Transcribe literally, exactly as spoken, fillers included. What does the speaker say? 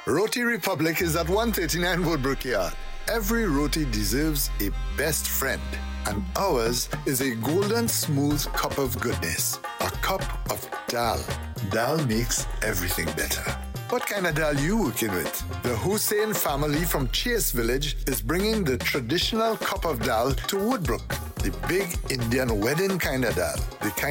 Roti Republic is at one thirty-nine Woodbrook Yard. Every roti deserves a best friend, and ours is a golden smooth cup of goodness. A cup of dal. Dal makes everything better. What kind of dal you working with? The Hussein family from Chase Village is bringing the traditional cup of dal to Woodbrook. The big Indian wedding kind of dal. The kind